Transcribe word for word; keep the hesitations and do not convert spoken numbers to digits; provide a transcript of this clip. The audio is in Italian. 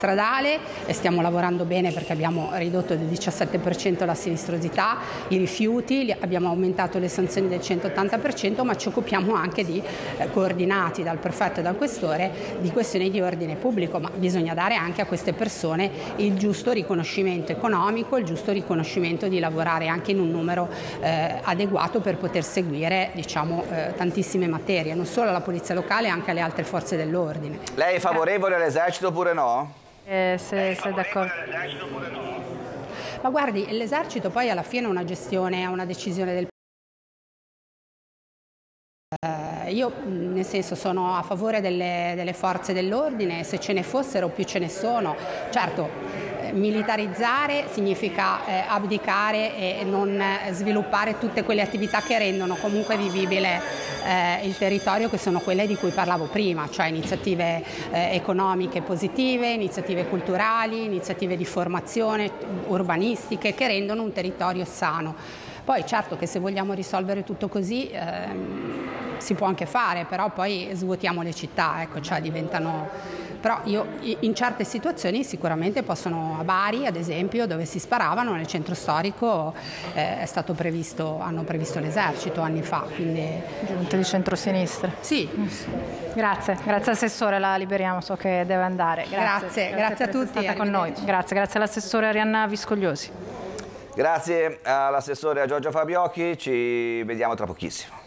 stradale e stiamo lavorando bene perché abbiamo ridotto del diciassette per cento la sinistrosità, i rifiuti, abbiamo aumentato le sanzioni del centottanta per cento, ma ci occupiamo anche di, eh, coordinati dal prefetto e dal questore, di questioni di ordine pubblico, ma bisogna dare anche a queste persone il giusto riconoscimento economico, il giusto riconoscimento di lavorare anche in un numero eh, adeguato per poter seguire, diciamo, eh, tantissime materie, non solo alla polizia locale, anche alle altre forze dell'ordine. Lei è favorevole all'esercito oppure no? Eh, se, se d'accordo. Ma guardi, l'esercito poi alla fine è una gestione, è una decisione del eh, io nel senso sono a favore delle, delle forze dell'ordine, se ce ne fossero più ce ne sono. Certo, eh, militarizzare significa eh, abdicare e non eh, sviluppare tutte quelle attività che rendono comunque vivibile Eh, il territorio, che sono quelle di cui parlavo prima, cioè iniziative eh, economiche positive, iniziative culturali, iniziative di formazione, urbanistiche, che rendono un territorio sano. Poi certo che se vogliamo risolvere tutto così ehm, si può anche fare, però poi svuotiamo le città, ecco, cioè diventano... Però io in certe situazioni sicuramente possono, a Bari ad esempio, dove si sparavano nel centro storico, eh, è stato previsto, hanno previsto l'esercito anni fa, quindi... Giunta di centrosinistra. Sì. Grazie, grazie Assessore, la liberiamo, so che deve andare. Grazie, grazie, grazie, grazie a tutti. Per essere stata con noi. Grazie, grazie all'Assessore Arianna Viscogliosi. Grazie all'Assessore Giorgia Fabiocchi, ci vediamo tra pochissimo.